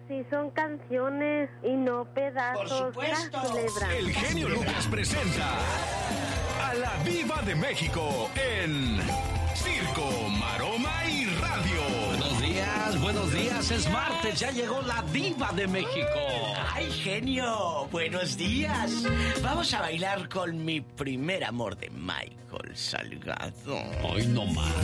sí son canciones y no pedazos. Por supuesto. El genio Lucas presenta a la Diva de México en Circo, Maroma y Radio. Buenos días, es martes, ya llegó la Diva de México. ¡Ay, genio! ¡Buenos días! Vamos a bailar con mi primer amor de Michael Salgado. Hoy no más.